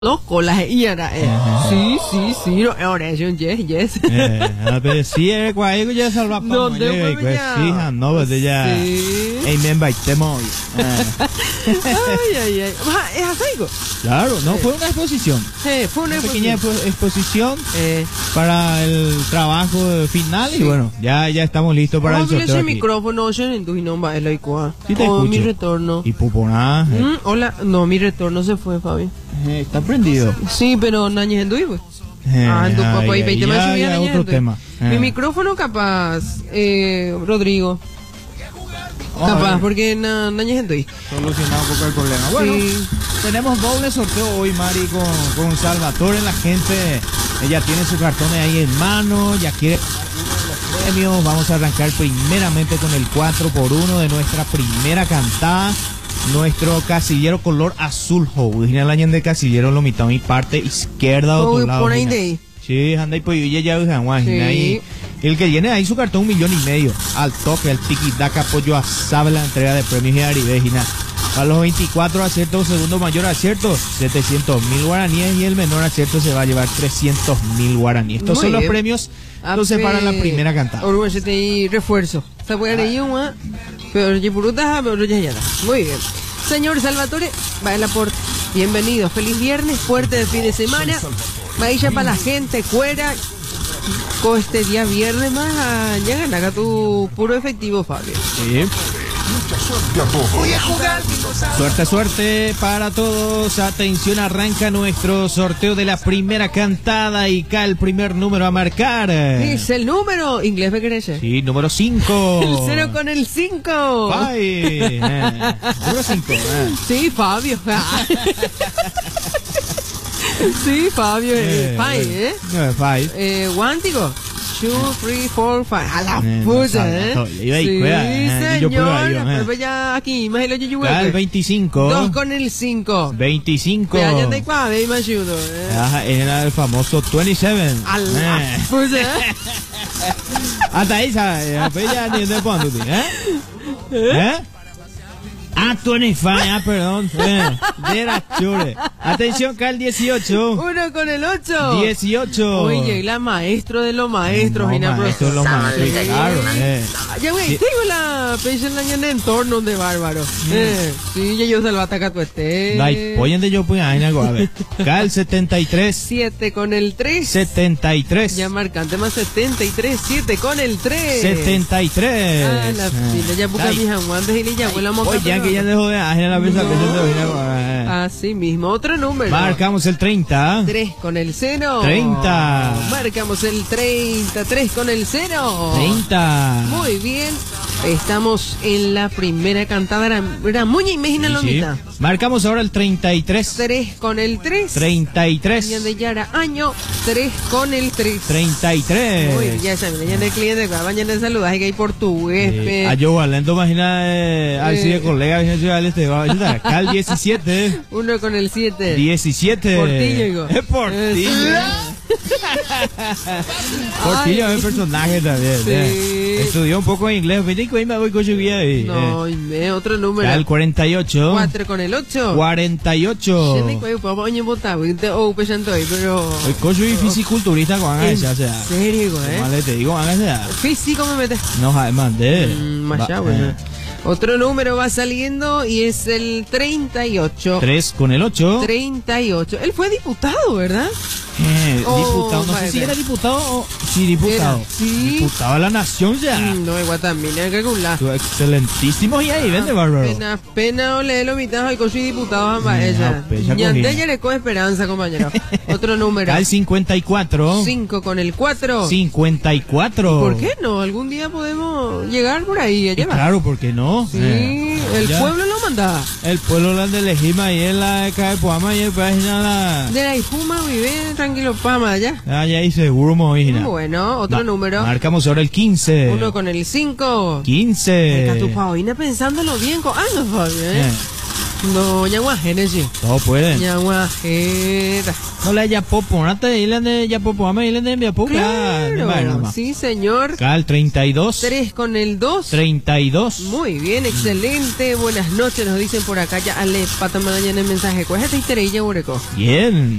Loco, la era sí, no, ahora es un yes. Pero sí, quay cũng như salva No, pa de mọi người ya. sí hẳn nó bây giờ amen bạch te moi. Ay. ¿Es así? Claro, no fue una exposición. Fue una Pequeña exposición Eh, para el trabajo final y bueno, ya estamos listos para el ¿cómo sorteo ese aquí. micrófono? Yo no entiendo, no va, es la icua. Sí te Mi escucho. retorno. Y puponá, Hola, no, mi retorno se fue, Fabi. está prendido. Sí, pero Nañez Endui, pues. En tu papá y 20 más subía ya Nañez otro Endui. tema. Mi micrófono capaz, Rodrigo. Capaz, porque Nañez Endui. Solucionado un poco el problema. Bueno, Sí. tenemos doble sorteo hoy, Mari, con Salvatore. La gente, ella tiene sus cartones ahí en mano, ya quiere los premios. Vamos a arrancar primeramente con el 4x1 de nuestra primera cantada. Nuestro casillero color azul, original año de casillero lo mitad mi parte izquierda o lado. Por ahí de ahí. Sí, anda y pues ya Sí. ahí. El que viene ahí su cartón 1,5 millones. Al toque, el tiki taka apoyo a sabe la entrega de premios y aribejina. A los 24 aciertos, segundo mayor acierto, 700.000 guaraníes y el menor acierto se va a llevar 300.000 guaraníes. Estos Muy son los bien. premios. Entonces para la primera cantada. Orgullo y refuerzo. Se puede ir una, pero ya puruta, pero ya está. Muy bien. Señor Salvatore, va el aporte. Bienvenido. Feliz viernes, fuerte de fin de semana. Vaya para la gente, cuera. Con este día viernes más, ya gana acá tu puro efectivo, Fabio. Sí. Suerte para todos. Atención, arranca nuestro sorteo de la primera cantada y cae el primer número a marcar. Es el número, inglés me querés. Sí, número 5. El 0 con el 5. Número 5. Sí, Fabio. Sí, Fabio. Five, Five. Guántico. 2, 3, 4, 5. A la puta, Iba ahí, Sí, cuida, yo puro ahí, señor. Pero ya aquí, más el hoyo Cae el 25. 2 con el 5. 25. Ya ya te cuadre, me ayudo. Era el famoso 27. A la puta. Hasta ahí, ¿sabes? Ya ni de cuándo, ¿eh? Ah, 25, perdón. Era chure. Atención, cae el 18. 1 con el 8. 18. Oye, la maestro de los maestros. No, Ina, maestro de los maestros, Sí. claro. Ya, güey, tengo la pensión en entorno de bárbaro. Sí, ya yo se lo ataca tu Dai, oyen de yo, pues, ahí algo, a ver. Cae el 73. 7 con el 3. 73. Ya marcante más 73. 7 con el 3. 73. Ah, la fila, ya busca mis aguantes y le llamó la moca. Oye, ya que ya dejó de ajena la mesa, Así mismo, otro número. Marcamos el 30. 3 con el 0. 30. Marcamos el 30. 3 con el 0. 30. Muy bien. Estamos en la primera cantada. Era muy imagina la mitad. Marcamos ahora el 33. 3 con el 3. 33. Ya de Yara año. 3 con el 3. 33. Uy, ya saben, ya en el cliente que mañana saludas que hay portugués. A yo valendo imagina así de colega este va a ayudar. Acá el 17. 1 con el 7. 17. Portillo, digo. Portillo. Portillo es personaje también. Sí. Estudió un poco de inglés. Me voy con su guía y. No, otro número. Al 48. 4 con el 8. 48. Pero. El cocho y fisiculturista con esa, o sea. ¿En serio, Vale, te digo, hágase. Físico me metes. No, mandé. Más ya, bueno. Otro número va saliendo y es el 38. 3 con el 8. 38. Él fue diputado, ¿verdad? Diputado, no sé si era diputado o... Sí, diputado. Era, sí. Diputado de la nación ya. No, igual también, hay que calcular. Excelentísimo y ahí, vende bárbaro. Pena o le lo mitad al coche y diputado a ella. Y ya le coge esperanza, compañero. Otro número. Al 54. 5 con el 4. 54. ¿Por qué no? Algún día podemos llegar por ahí. Allá va. Claro, ¿por qué no? Sí, el pueblo lo manda. El pueblo lo de Lejima y él la de Caepoama y el país nada. De la Ifuma vive tranquilo, Pama, allá. Allá ahí seguro, Mojina. Bueno, otro número. Marcamos ahora el 15. 1 con el 5. 15. Está tu Paulina pensándolo bien. No, Fabio, No, ñaguajene, sí. Todos pueden. Ñaguajeta. No le haya popo, no te dilen de ya popo, a mí dilen de mi popo. Claro, sí, señor. Cal 32. 3 con el 2. 32. Muy bien, excelente. Buenas noches, nos dicen por acá. Ya, ale, pata mañana el mensaje. ¿Cuál es esta historia, Ureco? Bien.